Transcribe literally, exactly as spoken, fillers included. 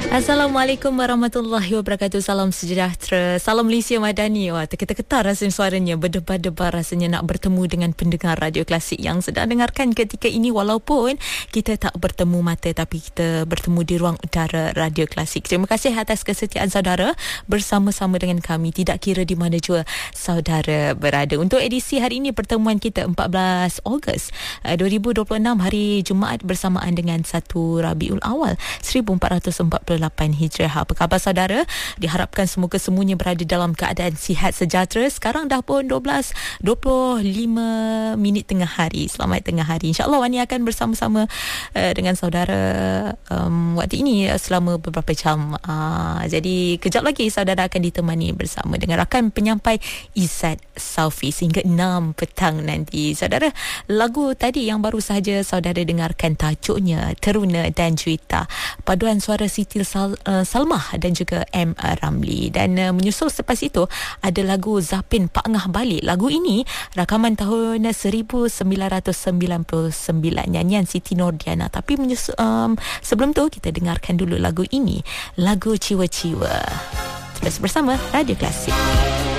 Assalamualaikum warahmatullahi wabarakatuh. Salam sejahtera. Salam Malaysia Madani. Wah, terketar rasanya suaranya. Berdebar-debar rasanya nak bertemu dengan pendengar Radio Klasik yang sedang dengarkan ketika ini. Walaupun kita tak bertemu mata, tapi kita bertemu di ruang udara Radio Klasik. Terima kasih atas kesetiaan saudara bersama-sama dengan kami. Tidak kira di mana jua saudara berada. Untuk edisi hari ini, pertemuan kita empat belas Ogos dua ribu dua puluh enam, hari Jumaat bersamaan dengan satu Rabiul Awal seribu empat ratus empat puluh lapan Hijrah. Apa khabar saudara? Diharapkan semoga semuanya berada dalam keadaan sihat sejahtera. Sekarang dah pun dua belas dua puluh lima minit tengah hari. Selamat tengah hari. InsyaAllah Wani akan bersama-sama uh, dengan saudara um, waktu ini uh, selama beberapa jam. Uh, jadi kejap lagi saudara akan ditemani bersama dengan rakan penyampai Izzat Saufi sehingga enam petang nanti. Saudara, lagu tadi yang baru sahaja saudara dengarkan tajuknya Teruna dan Juwita. Paduan suara Siti Sal, uh, Salmah dan juga M. Ramli. Dan uh, menyusul selepas itu ada lagu Zapin Pak Ngah Balik. Lagu ini rakaman tahun seribu sembilan ratus sembilan puluh sembilan, nyanyian Siti Nordiana. Tapi menyusul, um, sebelum tu kita dengarkan dulu lagu ini, lagu Ciwa-Ciwa. Terus bersama Radio Klasik.